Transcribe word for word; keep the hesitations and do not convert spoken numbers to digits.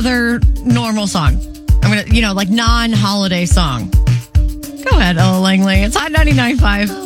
other normal song. I'm going to, you know, like non-holiday song. Go ahead, Ella Langley. It's Hot ninety-nine point five.